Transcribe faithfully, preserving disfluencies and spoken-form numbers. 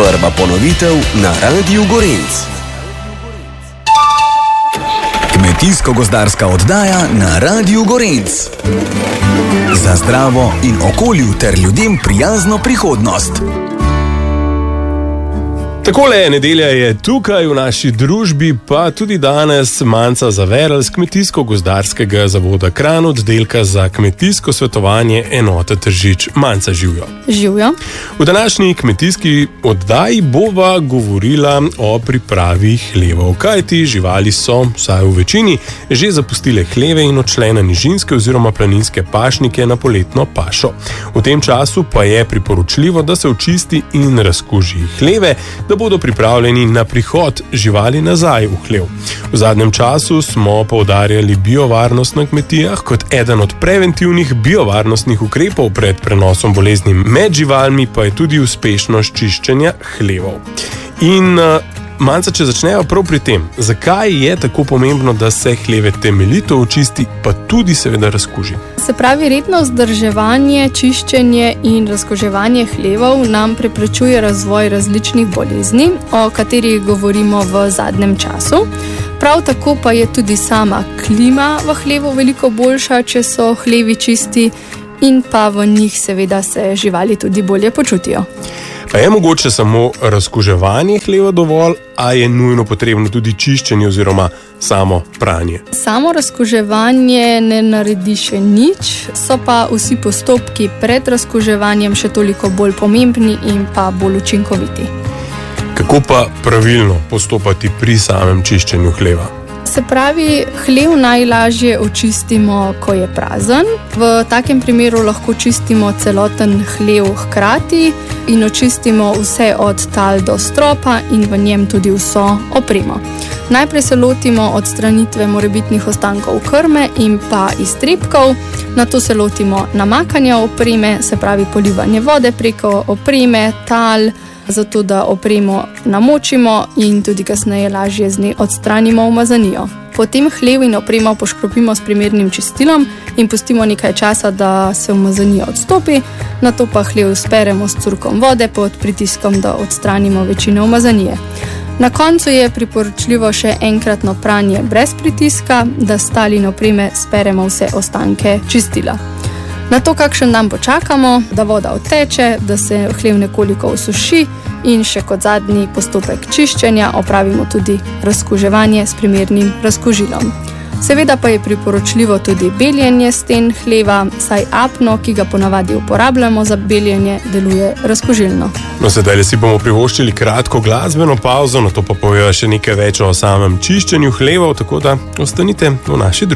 Prva ponovitev na Radiu Gorenc. Kmetijsko-gozdarska oddaja na Radiu Gorenc. Za zdravo in okolju ter ljudem prijazno prihodnost. Takole, nedelja je tukaj v naši družbi, pa tudi danes Manca Zaverl z Kmetijsko-gozdarskega zavoda Kranj, oddelka za kmetijsko svetovanje enote Tržič. Manca, živjo. Živjo. V današnji kmetijski oddaji bova govorila o pripravi hlevov. Kajti živali so, vsaj v večini, že zapustile hleve in odšle na nižinske oziroma planinske pašnike na poletno pašo. V tem času pa je priporočljivo, da se očisti in razkuži hleve, da bodo pripravljeni na prihod živali nazaj v hlev. V zadnjem času smo poudarjali biovarnost na kmetijah kot eden od preventivnih biovarnostnih ukrepov pred prenosom bolezni med živalmi, pa je tudi uspešnost čiščenja hlevov. In Manca, če začnejo prav pri tem, zakaj je tako pomembno, da se hleve temeljito očisti, pa tudi seveda razkuži? Se pravi, redno vzdrževanje, čiščenje in razkuževanje hlevov nam preprečuje razvoj različnih bolezni, o katerih govorimo v zadnjem času. Prav tako pa je tudi sama klima v hlevu veliko boljša, če so hlevi čisti, in pa v njih seveda se živali tudi bolje počutijo. Pa je mogoče samo razkuževanje hleva dovolj, a je nujno potrebno tudi čiščenje oziroma samo pranje? Samo razkuževanje ne naredi še nič, so pa vsi postopki pred razkuževanjem še toliko bolj pomembni in pa bolj učinkoviti. Kako pa pravilno postopati pri samem čiščenju hleva? Se pravi, hlev najlažje očistimo, ko je prazen. V takem primeru lahko čistimo celoten hlev hkrati in očistimo vse od tal do stropa in v njem tudi vso opremo. Najprej se lotimo odstranitve morebitnih ostankov krme in pa iztrebkov, nato se lotimo namakanja opreme, se pravi polivanje vode preko opreme, tal, zato da opremo namočimo in tudi kasneje lažje z nje odstranimo umazanijo. Potem hlev in opremo poškropimo s primernim čistilom in pustimo nekaj časa, da se umazanija odstopi, nato pa hlev speremo s curkom vode pod pritiskom, da odstranimo večino umazanije. Na koncu je priporočljivo še enkratno pranje brez pritiska, da s tal in opreme speremo vse ostanke čistila. Na to kakšen dan počakamo, da voda odteče, da se hlev nekoliko usuši in še kot zadnji postopek čiščenja opravimo tudi razkuževanje s primernim razkužilom. Seveda pa je priporočljivo tudi beljenje sten hleva, saj apno, ki ga ponavadi uporabljamo za beljenje, deluje razkužilno. No, sedaj si bomo privoščili kratko glasbeno pauzo, na to pa poveva še nekaj več o samem čiščenju hlevov, tako da ostanite v naši družbi.